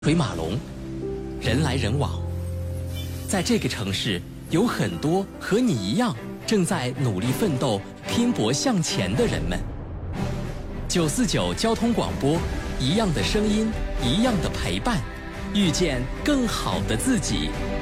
水马龙，人来人往。在这个城市，有很多和你一样正在努力奋斗、拼搏向前的人们。949交通广播，一样的声音，一样的陪伴，遇见更好的自己。